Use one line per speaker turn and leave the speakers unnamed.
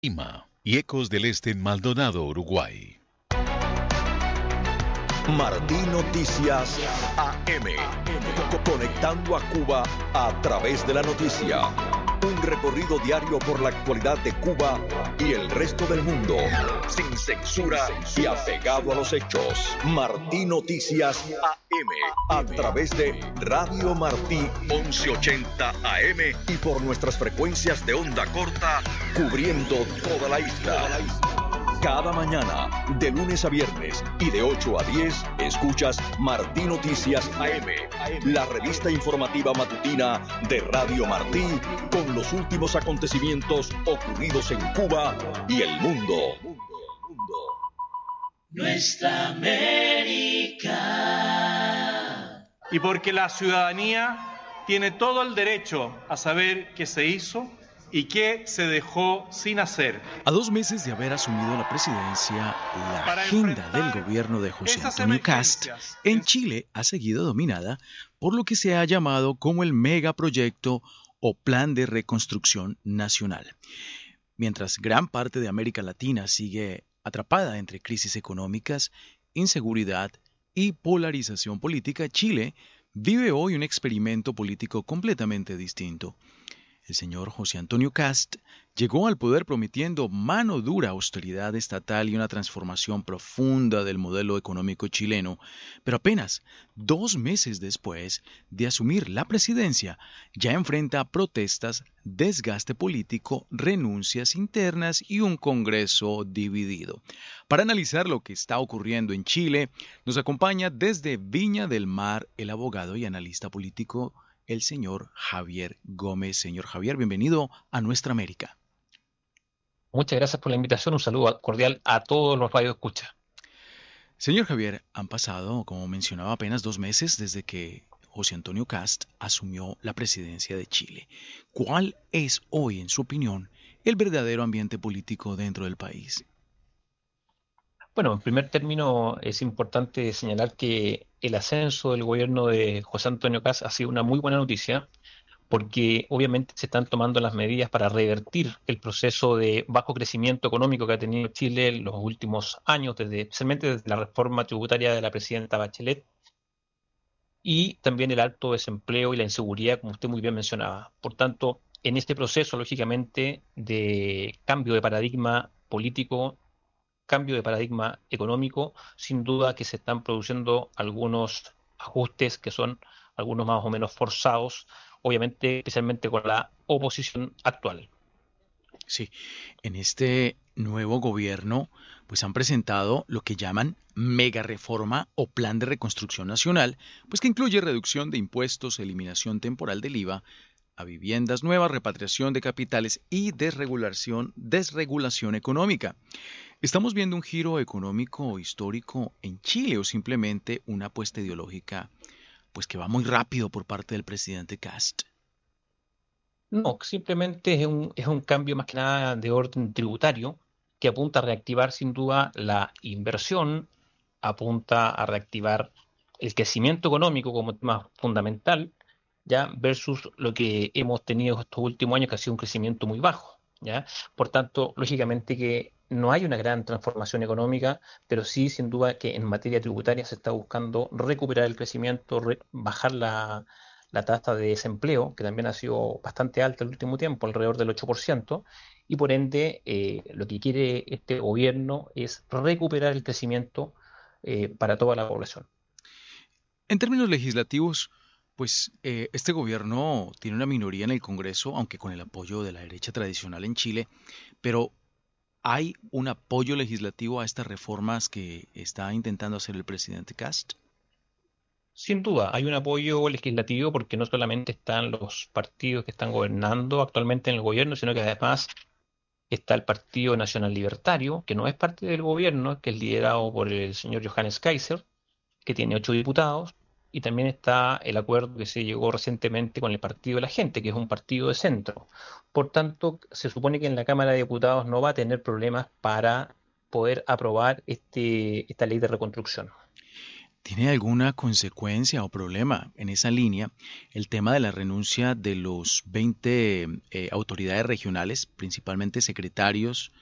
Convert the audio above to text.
Lima y Ecos del Este en Maldonado, Uruguay.
Martí Noticias AM. Conectando a Cuba a través de la noticia. Un recorrido diario por la actualidad de Cuba y el resto del mundo. Sin censura y apegado a los hechos. Martí Noticias AM. A través de Radio Martí 1180 AM y por nuestras frecuencias de onda corta, cubriendo toda la isla. Cada mañana, de lunes a viernes y de 8 a 10, escuchas Martí Noticias AM, la revista informativa matutina de Radio Martí, con los últimos acontecimientos ocurridos en Cuba y el mundo.
Nuestra América.
Y porque la ciudadanía tiene todo el derecho a saber qué se hizo y qué se dejó sin hacer.
A 2 meses de haber asumido la presidencia, la agenda del gobierno de José Antonio Kast en Chile ha seguido dominada por lo que se ha llamado como el megaproyecto o Plan de Reconstrucción Nacional. Mientras gran parte de América Latina sigue atrapada entre crisis económicas, inseguridad y polarización política, Chile vive hoy un experimento político completamente distinto. El señor José Antonio Kast llegó al poder prometiendo mano dura austeridad estatal y una transformación profunda del modelo económico chileno, pero apenas 2 meses después de asumir la presidencia, ya enfrenta protestas, desgaste político, renuncias internas y un Congreso dividido. Para analizar lo que está ocurriendo en Chile, nos acompaña desde Viña del Mar el abogado y analista político el señor Javier Gómez. Señor Javier, bienvenido a Nuestra América.
Muchas gracias por la invitación. Un saludo cordial a todos los radioescuchas.
Señor Javier, han pasado, como mencionaba, apenas 2 meses desde que José Antonio Kast asumió la presidencia de Chile. ¿Cuál es hoy, en su opinión, el verdadero ambiente político dentro del país?
Bueno, en primer término es importante señalar que el ascenso del gobierno de José Antonio Kast ha sido una muy buena noticia porque obviamente se están tomando las medidas para revertir el proceso de bajo crecimiento económico que ha tenido Chile en los últimos años, especialmente desde la reforma tributaria de la presidenta Bachelet y también el alto desempleo y la inseguridad, como usted muy bien mencionaba. Por tanto, en este proceso, lógicamente, de cambio de paradigma político, cambio de paradigma económico, sin duda que se están produciendo algunos ajustes que son algunos más o menos forzados, obviamente especialmente con la oposición actual.
Sí, en este nuevo gobierno pues han presentado lo que llaman mega reforma o plan de reconstrucción nacional, pues que incluye reducción de impuestos, eliminación temporal del IVA, a viviendas nuevas, repatriación de capitales y desregulación económica. ¿Estamos viendo un giro económico histórico en Chile o simplemente una apuesta ideológica pues que va muy rápido por parte del presidente Kast?
No, simplemente es un cambio más que nada de orden tributario que apunta a reactivar sin duda la inversión, apunta a reactivar el crecimiento económico como tema fundamental, ya versus lo que hemos tenido estos últimos años, que ha sido un crecimiento muy bajo, ya. Por tanto, lógicamente que no hay una gran transformación económica, pero sí, sin duda, que en materia tributaria se está buscando recuperar el crecimiento, bajar la tasa de desempleo, que también ha sido bastante alta el último tiempo, alrededor del 8%, y por ende lo que quiere este gobierno es recuperar el crecimiento para toda la población.
En términos legislativos, pues este gobierno tiene una minoría en el Congreso, aunque con el apoyo de la derecha tradicional en Chile, pero ¿hay un apoyo legislativo a estas reformas que está intentando hacer el presidente Kast?
Sin duda, hay un apoyo legislativo porque no solamente están los partidos que están gobernando actualmente en el gobierno, sino que además está el Partido Nacional Libertario, que no es parte del gobierno, que es liderado por el señor Johannes Kaiser, que tiene 8 diputados, y también está el acuerdo que se llegó recientemente con el Partido de la Gente, que es un partido de centro. Por tanto, se supone que en la Cámara de Diputados no va a tener problemas para poder aprobar esta ley de reconstrucción.
¿Tiene alguna consecuencia o problema en esa línea el tema de la renuncia de los 20 autoridades regionales, principalmente secretarios